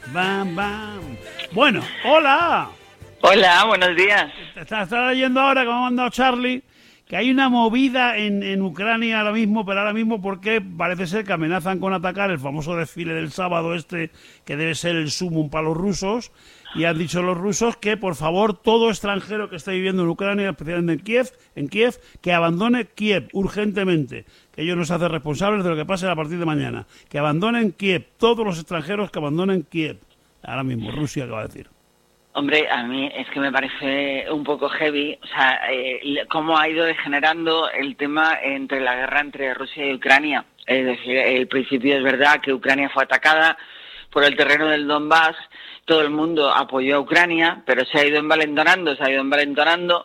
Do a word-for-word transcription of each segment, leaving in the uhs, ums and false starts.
Bam, bam. Bueno, hola. Hola, buenos días. Está, está leyendo ahora que me ha mandado Charlie que hay una movida en, en Ucrania ahora mismo, pero ahora mismo porque parece ser que amenazan con atacar el famoso desfile del sábado este, que debe ser el sumum para los rusos, y han dicho los rusos que por favor todo extranjero que esté viviendo en Ucrania, especialmente en Kiev, en Kiev, que abandone Kiev urgentemente, que ellos no se hacen responsables de lo que pase a partir de mañana, que abandonen Kiev, todos los extranjeros que abandonen Kiev. Ahora mismo Rusia acaba de decir. Hombre, a mí es que me parece un poco heavy, o sea, eh, cómo ha ido degenerando el tema entre la guerra entre Rusia y Ucrania. Es decir, el principio es verdad que Ucrania fue atacada por el terreno del Donbass, todo el mundo apoyó a Ucrania, pero se ha ido envalentonando, se ha ido envalentonando,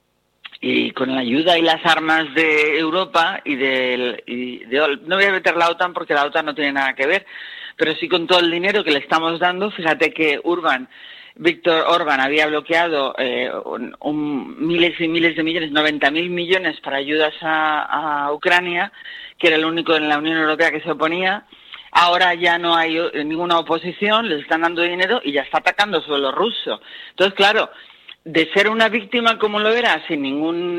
y con la ayuda y las armas de Europa y de, y de... No voy a meter la OTAN porque la OTAN no tiene nada que ver, pero sí con todo el dinero que le estamos dando. Fíjate que Urban... Víctor Orbán había bloqueado eh, un, un, miles y miles de millones, noventa mil millones para ayudas a, a Ucrania, que era el único en la Unión Europea que se oponía. Ahora ya no hay ninguna oposición, les están dando dinero y ya está atacando suelo ruso. Entonces, claro, de ser una víctima como lo era, sin ningún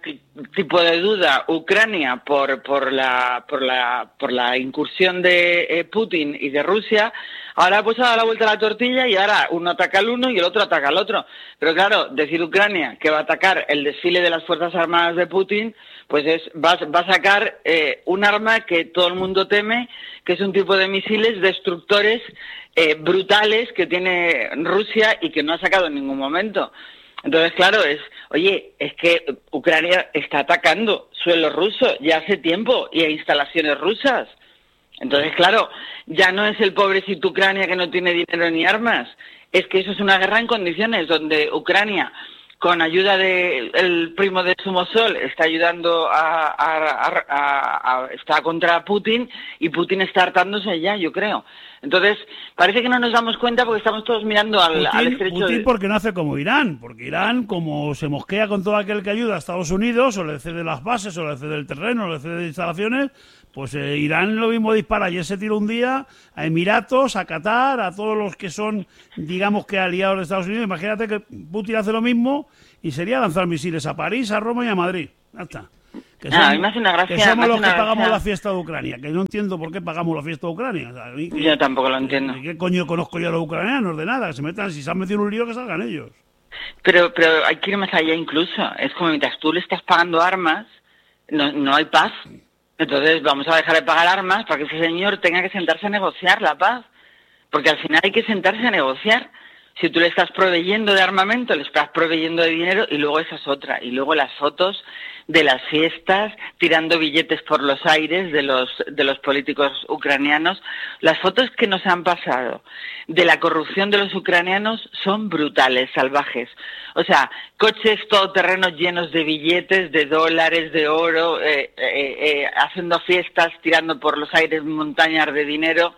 tipo de duda, Ucrania por por la por la por la incursión de eh, Putin y de Rusia, ahora pues ha dado la vuelta a la tortilla y ahora uno ataca al uno y el otro ataca al otro. Pero claro, decir Ucrania que va a atacar el desfile de las Fuerzas Armadas de Putin, pues es va, va a sacar eh, un arma que todo el mundo teme, que es un tipo de misiles destructores eh, brutales que tiene Rusia y que no ha sacado en ningún momento. Entonces, claro, es, oye, es que Ucrania está atacando suelo ruso ya hace tiempo y a instalaciones rusas. Entonces, claro, ya no es el pobrecito Ucrania que no tiene dinero ni armas, es que eso es una guerra en condiciones donde Ucrania, con ayuda del primo de Somosol, está ayudando a, a, a, a, a... está contra Putin, y Putin está hartándose ya, yo creo. Entonces, parece que no nos damos cuenta porque estamos todos mirando al, Putin, al estrecho Putin de... porque no hace como Irán, porque Irán, como se mosquea con todo aquel que ayuda a Estados Unidos, o le cede las bases, o le cede el terreno, o le cede instalaciones, pues eh, Irán lo mismo dispara. Ayer se tiró un día a Emiratos, a Qatar, a todos los que son, digamos que aliados de Estados Unidos. Imagínate que Putin hace lo mismo y sería lanzar misiles a París, a Roma y a Madrid. Ya está. Que somos, ah, a mí me hace una gracia, que somos los que gracia. pagamos la fiesta de Ucrania, que no entiendo por qué pagamos la fiesta de Ucrania. O sea, a mí que, yo tampoco lo entiendo. ¿Qué coño conozco yo a los ucranianos? De nada, que se metan, si se han metido en un lío, que salgan ellos. Pero pero hay que ir más allá incluso. Es como mientras tú le estás pagando armas, no, no hay paz. Entonces vamos a dejar de pagar armas para que ese señor tenga que sentarse a negociar la paz. Porque al final hay que sentarse a negociar. Si tú le estás proveyendo de armamento, le estás proveyendo de dinero, y luego esa es otra. Y luego las fotos de las fiestas, tirando billetes por los aires de los de los políticos ucranianos. Las fotos que nos han pasado de la corrupción de los ucranianos son brutales, salvajes. O sea, coches todoterrenos llenos de billetes, de dólares, de oro, eh, eh, eh, haciendo fiestas, tirando por los aires montañas de dinero.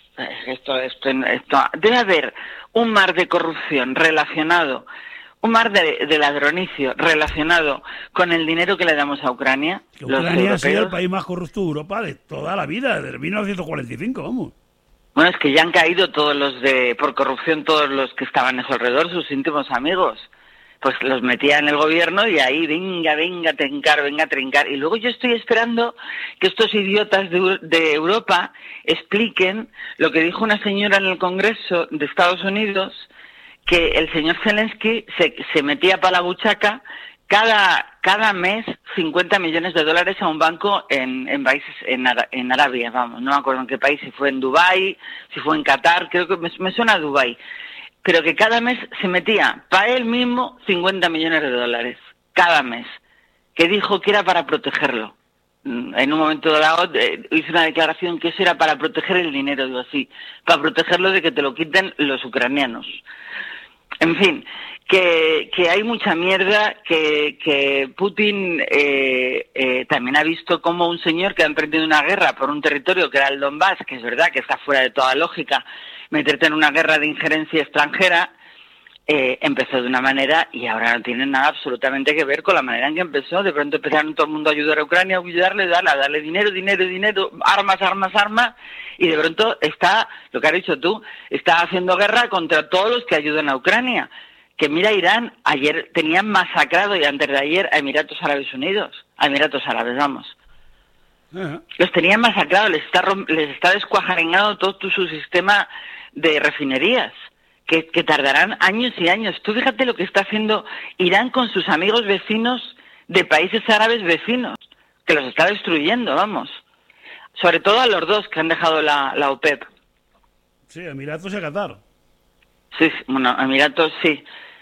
Esto, esto, esto, debe haber un mar de corrupción relacionado, un mar de, de ladronicio relacionado con el dinero que le damos a Ucrania. Que Ucrania ha sido el país más corrupto de Europa de toda la vida, desde mil novecientos cuarenta y cinco, vamos. Bueno, es que ya han caído todos los de, por corrupción, todos los que estaban a su alrededor, sus íntimos amigos. Pues los metía en el gobierno y ahí, venga, venga a trincar, venga a trincar. Y luego yo estoy esperando que estos idiotas de, de Europa expliquen lo que dijo una señora en el Congreso de Estados Unidos, que el señor Zelensky se, se metía para la buchaca cada cada mes cincuenta millones de dólares a un banco en, en países, en, Ara, en Arabia, vamos, no me acuerdo en qué país, si fue en Dubái, si fue en Qatar, creo que me, me suena a Dubái. Pero que cada mes se metía para él mismo cincuenta millones de dólares, cada mes, que dijo que era para protegerlo. En un momento dado eh, hizo una declaración que eso era para proteger el dinero, digo así, para protegerlo de que te lo quiten los ucranianos. En fin, que, que hay mucha mierda, que, que Putin eh, eh, también ha visto como un señor que ha emprendido una guerra por un territorio que era el Donbass, que es verdad que está fuera de toda lógica, meterte en una guerra de injerencia extranjera, eh, empezó de una manera y ahora no tiene nada absolutamente que ver con la manera en que empezó. De pronto empezaron todo el mundo a ayudar a Ucrania, a ayudarle, darle, a darle dinero, dinero, dinero, armas, armas, armas, y de pronto está, lo que has dicho tú, está haciendo guerra contra todos los que ayudan a Ucrania. Que mira, Irán, ayer tenían masacrado y antes de ayer a Emiratos Árabes Unidos, a Emiratos Árabes, vamos. Uh-huh. Los tenían masacrados, les está, les está descuajaringando todo su sistema de refinerías. Que, que tardarán años y años. Tú fíjate lo que está haciendo Irán con sus amigos vecinos de países árabes vecinos, que los está destruyendo, vamos. Sobre todo a los dos que han dejado la, la OPEP. Sí, Emiratos y Qatar. Sí, bueno, Emiratos sí.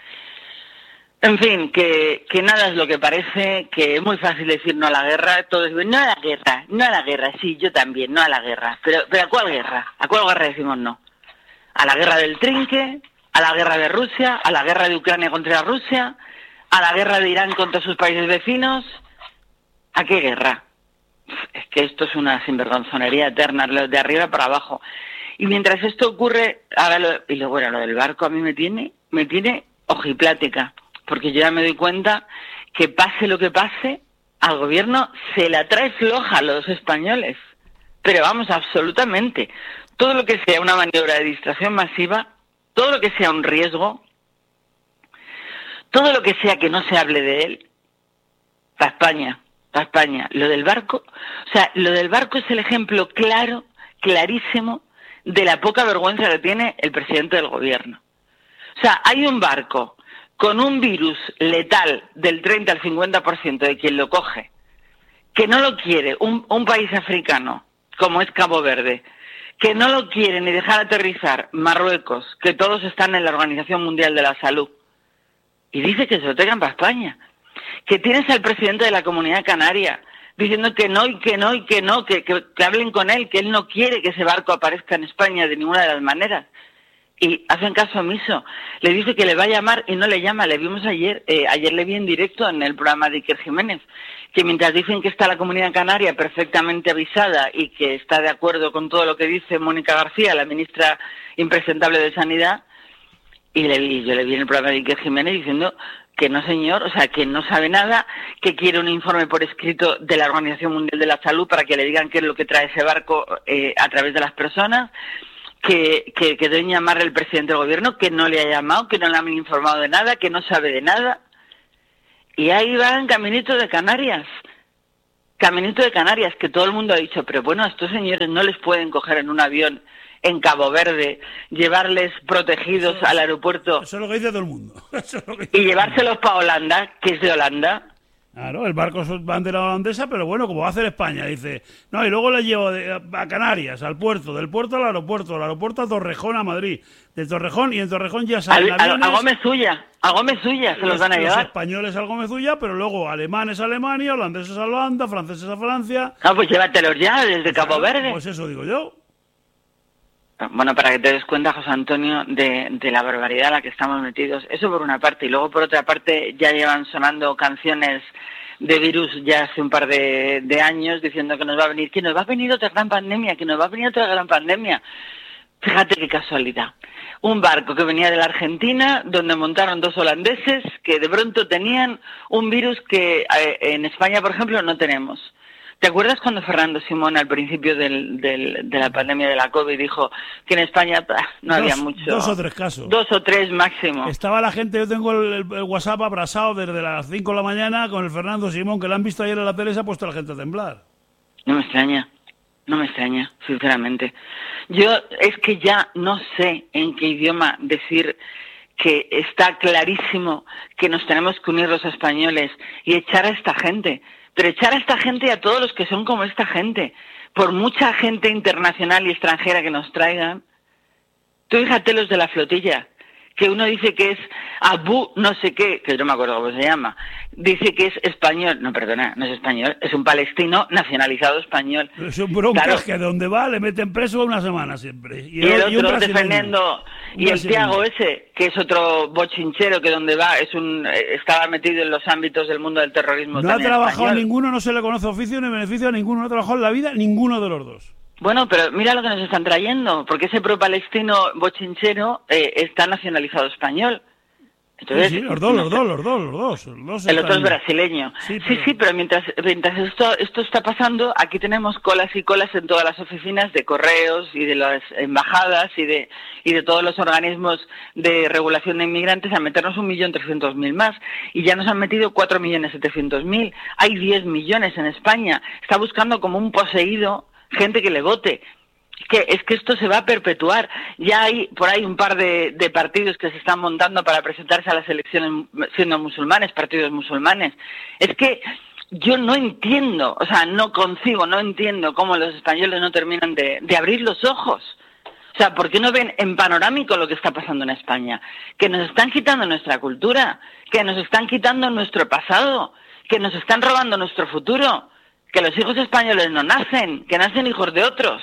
En fin, que, que nada es lo que parece, que es muy fácil decir no a la guerra, todos dicen no a la guerra, no a la guerra, sí, yo también, no a la guerra. Pero, pero ¿a cuál guerra? ¿A cuál guerra decimos no? ¿A la guerra del trinque? ¿A la guerra de Rusia? ¿A la guerra de Ucrania contra Rusia? ¿A la guerra de Irán contra sus países vecinos? ¿A qué guerra? Es que esto es una sinvergonzonería eterna, de arriba para abajo. Y mientras esto ocurre, ahora lo, y luego bueno, lo del barco a mí me tiene, me tiene ojiplática, porque yo ya me doy cuenta que pase lo que pase, al gobierno se la trae floja a los españoles. Pero vamos, absolutamente. Todo lo que sea una maniobra de distracción masiva, todo lo que sea un riesgo, todo lo que sea que no se hable de él, para España, para España. Lo del barco, o sea, lo del barco es el ejemplo claro, clarísimo, de la poca vergüenza que tiene el presidente del gobierno. O sea, hay un barco con un virus letal del treinta al cincuenta por ciento de quien lo coge, que no lo quiere un, un país africano, como es Cabo Verde, que no lo quiere ni dejar aterrizar Marruecos, que todos están en la Organización Mundial de la Salud, y dice que se lo traigan para España. Que tienes al presidente de la Comunidad Canaria diciendo que no y que no y que no, que, que, que hablen con él, que él no quiere que ese barco aparezca en España de ninguna de las maneras. Y hacen caso omiso. Le dice que le va a llamar y no le llama. Le vimos ayer, eh, ayer le vi en directo en el programa de Iker Jiménez, que mientras dicen que está la Comunidad Canaria perfectamente avisada y que está de acuerdo con todo lo que dice Mónica García, la ministra impresentable de Sanidad, y le vi, yo le vi en el programa de Iker Jiménez diciendo que no, señor, o sea, que no sabe nada, que quiere un informe por escrito de la Organización Mundial de la Salud para que le digan qué es lo que trae ese barco eh, a través de las personas. Que, que, que deben llamarle al presidente del gobierno, que no le ha llamado, que no le han informado de nada, que no sabe de nada. Y ahí van caminito de Canarias, caminito de Canarias, que todo el mundo ha dicho, pero bueno, a estos señores no les pueden coger en un avión en Cabo Verde, llevarles protegidos eso, al aeropuerto. Eso es lo que dice todo el mundo. Eso es lo que dice y llevárselos para Holanda, que es de Holanda. Claro, el barco es bandera holandesa, pero bueno, como va a hacer España, dice, no, y luego le llevo de, a Canarias, al puerto, del puerto al aeropuerto, del aeropuerto a Torrejón, a Madrid, de Torrejón, y en Torrejón ya salen al, aviones. A Gómez Suya, a Gómez Suya se los, los van a llevar. Los españoles al Gómez Suya, pero luego alemanes a Alemania, holandeses a Holanda, franceses a Francia. Ah, pues llévatelos ya, desde Cabo Verde. Pues eso digo yo. Bueno, para que te des cuenta, José Antonio, de, de la barbaridad a la que estamos metidos. Eso por una parte. Y luego, por otra parte, ya llevan sonando canciones de virus ya hace un par de, de años diciendo que nos va a venir, que nos va a venir otra gran pandemia, que nos va a venir otra gran pandemia. Fíjate qué casualidad. Un barco que venía de la Argentina, donde montaron dos holandeses que de pronto tenían un virus que eh, en España, por ejemplo, no tenemos. ¿Te acuerdas cuando Fernando Simón al principio del, del, de la pandemia de la COVID dijo que en España bah, no dos, había mucho? Dos o tres casos. Dos o tres máximo. Estaba la gente, yo tengo el, el, el WhatsApp abrasado desde las cinco de la mañana con el Fernando Simón, que lo han visto ayer en la tele, se ha puesto la gente a temblar. No me extraña, no me extraña, sinceramente. Yo es que ya no sé en qué idioma decir que está clarísimo que nos tenemos que unir los españoles y echar a esta gente. Pero echar a esta gente y a todos los que son como esta gente, por mucha gente internacional y extranjera que nos traigan. Tú fíjate los de la flotilla, que uno dice que es Abu no sé qué, que yo no me acuerdo cómo se llama, dice que es español, no, perdona, no es español, es un palestino nacionalizado español. Pero es un bronca, claro, que de donde va le meten preso una semana siempre. Y, y el, el otro defendiendo, y el Tiago ese, que es otro bochinchero que donde va es un estaba metido en los ámbitos del mundo del terrorismo. No ha trabajado español. Ninguno, no se le conoce oficio ni beneficio a ninguno, no ha trabajado en la vida ninguno de los dos. Bueno, pero mira lo que nos están trayendo, porque ese pro-palestino bochinchero eh, está nacionalizado español. Entonces, sí, sí, los dos, los dos, los dos, los dos. Los dos el otro es están... brasileño. Sí, pero... sí, sí, pero mientras, mientras esto, esto está pasando, aquí tenemos colas y colas en todas las oficinas de correos y de las embajadas y de y de todos los organismos de regulación de inmigrantes a meternos un millón trescientos mil más. Y ya nos han metido cuatro millones setecientos mil. Hay diez millones en España. Está buscando como un poseído gente que le vote. Que es que esto se va a perpetuar. Ya hay por ahí un par de, de partidos que se están montando para presentarse a las elecciones siendo musulmanes, partidos musulmanes. Es que yo no entiendo, o sea, no concibo, no entiendo cómo los españoles no terminan de, de abrir los ojos. O sea, ¿por qué no ven en panorámico lo que está pasando en España? Que nos están quitando nuestra cultura, que nos están quitando nuestro pasado, que nos están robando nuestro futuro, que los hijos españoles no nacen, que nacen hijos de otros.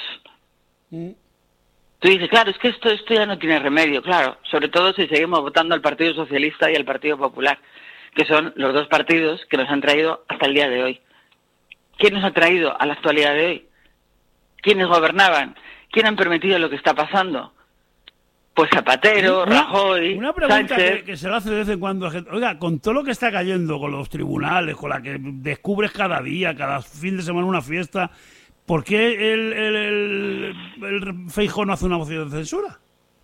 Tú dices, claro, es que esto, esto ya no tiene remedio, claro, sobre todo si seguimos votando al Partido Socialista y al Partido Popular, que son los dos partidos que nos han traído hasta el día de hoy. ¿Quién nos ha traído a la actualidad de hoy? ¿Quiénes gobernaban? ¿Quién han permitido lo que está pasando? Pues Zapatero, una, Rajoy, Una pregunta Sánchez... que, que se le hace de vez en cuando a gente. Oiga, con todo lo que está cayendo, con los tribunales, con la que descubres cada día, cada fin de semana una fiesta... ¿Por qué el, el, el, el Feijóo no hace una moción de censura?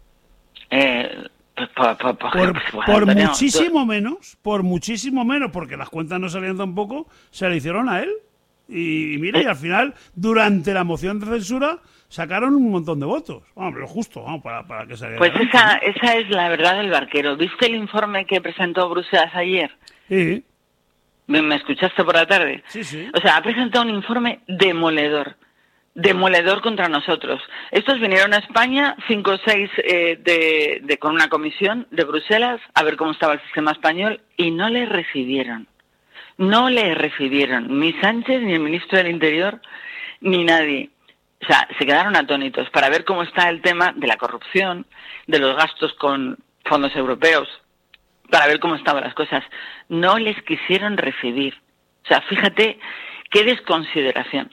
Eh, pues, por, por, por, por, pues, bueno, por Antonio, muchísimo tú... menos, por muchísimo menos, porque las cuentas no salían tampoco, se le hicieron a él. Y, y mira, ¿Eh? y al final, durante la moción de censura, sacaron un montón de votos. Vamos, lo justo, vamos, para, para que saliera. Pues esa, esa es la verdad del barquero. ¿Viste el informe que presentó Bruselas ayer? Sí. ¿Me escuchaste por la tarde? Sí, sí. O sea, ha presentado un informe demoledor. Demoledor contra nosotros. Estos vinieron a España, cinco o seis, eh, de, de, con una comisión de Bruselas, a ver cómo estaba el sistema español, y no le recibieron. No le recibieron. Ni Sánchez, ni el ministro del Interior, ni nadie. O sea, se quedaron atónitos para ver cómo está el tema de la corrupción, de los gastos con fondos europeos, para ver cómo estaban las cosas. No les quisieron recibir. O sea, fíjate qué desconsideración.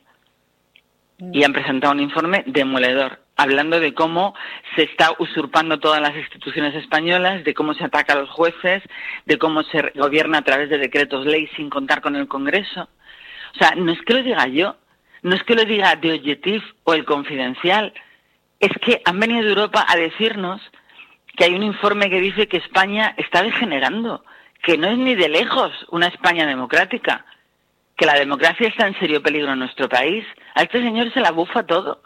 Y han presentado un informe demoledor, hablando de cómo se está usurpando todas las instituciones españolas, de cómo se ataca a los jueces, de cómo se gobierna a través de decretos ley sin contar con el Congreso. O sea, no es que lo diga yo, no es que lo diga The Objective o El Confidencial, es que han venido de Europa a decirnos que hay un informe que dice que España está degenerando, que no es ni de lejos una España democrática, que la democracia está en serio peligro en nuestro país. A este señor se la bufa todo.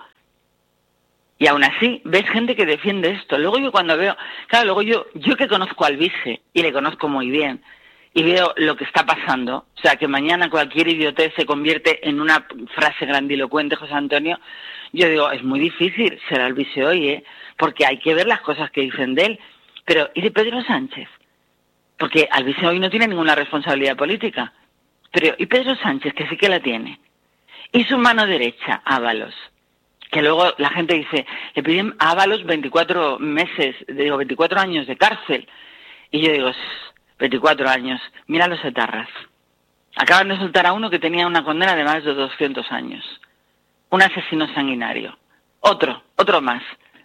Y aún así, ves gente que defiende esto. Luego yo cuando veo, claro, luego yo, yo que conozco al vice, y le conozco muy bien, y veo lo que está pasando, o sea, que mañana cualquier idiotez se convierte en una frase grandilocuente, José Antonio, yo digo, es muy difícil ser al vice hoy, ¿eh? Porque hay que ver las cosas que dicen de él. Pero, ¿y de Pedro Sánchez? Porque al vice hoy no tiene ninguna responsabilidad política. Pero, ¿y Pedro Sánchez, que sí que la tiene? Y su mano derecha, Ábalos, que luego la gente dice, le piden a Ábalos veinticuatro meses, digo, veinticuatro años de cárcel. Y yo digo, veinticuatro años, mira los etarras. Acaban de soltar a uno que tenía una condena de más de doscientos años. Un asesino sanguinario. Otro, otro más.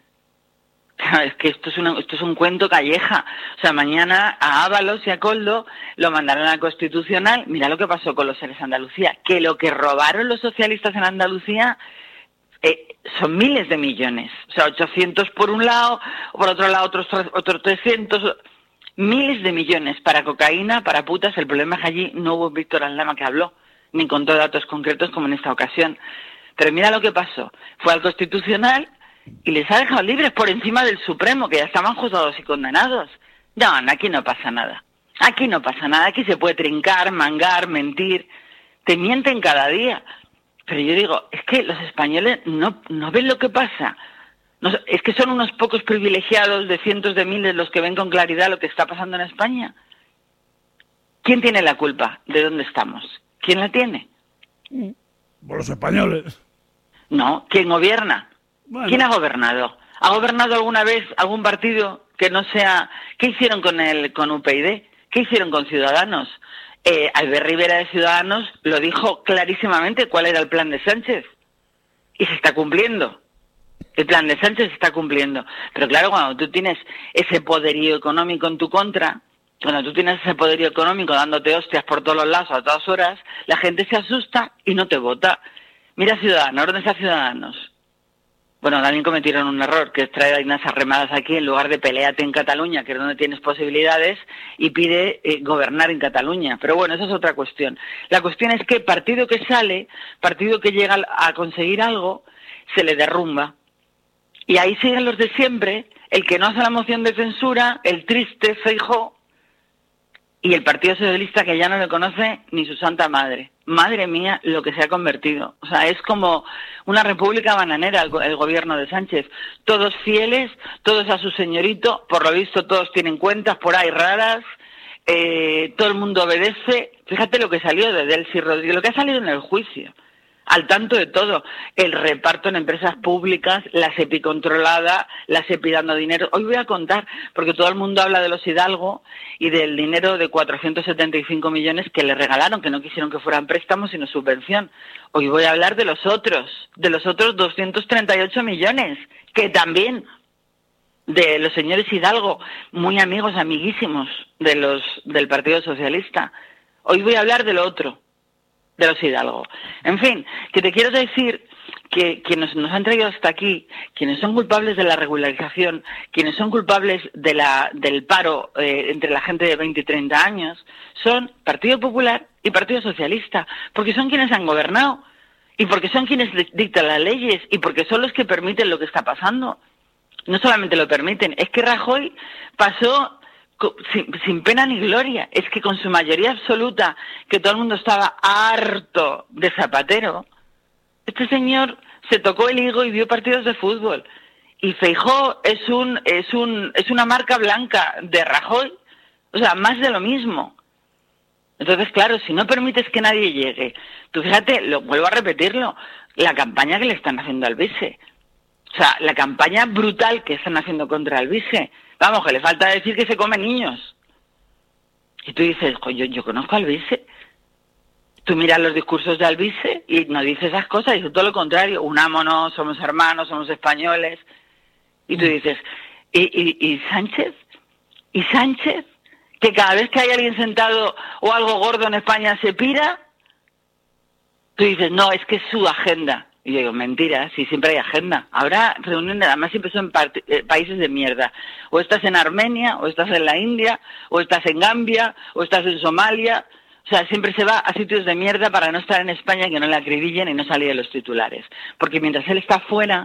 Es que esto es, una, esto es un cuento calleja. O sea, mañana a Ábalos y a Koldo lo mandaron a la Constitucional. Mira lo que pasó con los seres Andalucía. Que lo que robaron los socialistas en Andalucía eh, son miles de millones. O sea, ochocientos por un lado, por otro lado otros, otros trescientos... Miles de millones para cocaína, para putas. El problema es que allí no hubo Víctor Aldama que habló, ni contó datos concretos como en esta ocasión. Pero mira lo que pasó. Fue al Constitucional y les ha dejado libres por encima del Supremo, que ya estaban juzgados y condenados. No, aquí no pasa nada. Aquí no pasa nada. Aquí se puede trincar, mangar, mentir. Te mienten cada día. Pero yo digo, es que los españoles no, no ven lo que pasa. No, es que son unos pocos privilegiados de cientos de miles los que ven con claridad lo que está pasando en España. ¿Quién tiene la culpa de dónde estamos? ¿Quién la tiene? Por los españoles. No, ¿quién gobierna? Bueno. ¿Quién ha gobernado? ¿Ha gobernado alguna vez algún partido que no sea... ¿Qué hicieron con el con U P YD? ¿Qué hicieron con Ciudadanos? Eh, Albert Rivera de Ciudadanos lo dijo clarísimamente cuál era el plan de Sánchez. Y se está cumpliendo. El plan de Sánchez se está cumpliendo. Pero claro, cuando tú tienes ese poderío económico en tu contra, Cuando tú tienes ese poderío económico dándote hostias por todos los lados a todas horas, la gente se asusta y no te vota. Mira Ciudadanos, ¿dónde está Ciudadanos? Bueno, también cometieron un error, que es traer unas arremadas aquí en lugar de pelearte en Cataluña, que es donde tienes posibilidades, y pide eh, gobernar en Cataluña. Pero bueno, esa es otra cuestión. La cuestión es que partido que sale, partido que llega a conseguir algo, se le derrumba. Y ahí siguen los de siempre, el que no hace la moción de censura, el triste Feijóo, y el Partido Socialista, que ya no le conoce ni su santa madre. Madre mía, lo que se ha convertido. O sea, es como una república bananera el, el gobierno de Sánchez. Todos fieles, todos a su señorito, por lo visto todos tienen cuentas por ahí raras, eh, todo el mundo obedece. Fíjate lo que salió de Delcy Rodríguez, lo que ha salido en el juicio. Al tanto de todo, el reparto en empresas públicas, la SEPI controlada, la SEPI dando dinero. Hoy voy a contar, porque todo el mundo habla de los Hidalgo y del dinero de cuatrocientos setenta y cinco millones que le regalaron, que no quisieron que fueran préstamos sino subvención. Hoy voy a hablar de los otros, de los otros doscientos treinta y ocho millones, que también de los señores Hidalgo, muy amigos, amiguísimos de los del Partido Socialista. Hoy voy a hablar de lo otro, de los Hidalgo. En fin, que te quiero decir que quienes nos han traído hasta aquí, quienes son culpables de la regularización, quienes son culpables de la del paro eh, entre la gente de veinte y treinta años, son Partido Popular y Partido Socialista, porque son quienes han gobernado, y porque son quienes dictan las leyes, y porque son los que permiten lo que está pasando. No solamente lo permiten, es que Rajoy pasó Sin, sin pena ni gloria. Es que con su mayoría absoluta, que todo el mundo estaba harto de Zapatero, este señor se tocó el higo y vio partidos de fútbol. Y Feijóo es un es un es una marca blanca de Rajoy, o sea, más de lo mismo. Entonces, claro, si no permites que nadie llegue, tú fíjate, lo vuelvo a repetirlo, la campaña que le están haciendo al vice. O sea, la campaña brutal que están haciendo contra el vice. Vamos, que le falta decir que se come niños. Y tú dices, yo, yo conozco al vice. Tú miras los discursos de Alvise y no dice esas cosas, dice todo lo contrario. Unámonos, somos hermanos, somos españoles. Y tú dices, ¿y, y, y Sánchez? ¿Y Sánchez? Que cada vez que hay alguien sentado o algo gordo en España se pira. Tú dices, no, es que es su agenda. Y yo digo, mentira, si siempre hay agenda. Habrá reuniones, además siempre son eh, países de mierda. O estás en Armenia, o estás en la India, o estás en Gambia, o estás en Somalia. O sea, siempre se va a sitios de mierda para no estar en España, que no le acribillen y no salir de los titulares. Porque mientras él está fuera,